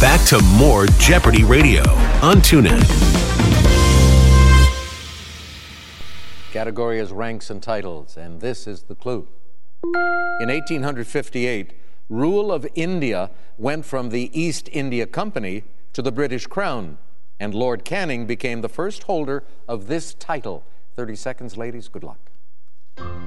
Back to more Jeopardy Radio on TuneIn. Category is ranks and titles, and this is the clue. In 1858, rule of India went from the East India Company to the British Crown, and Lord Canning became the first holder of this title. 30 seconds, ladies. Good luck.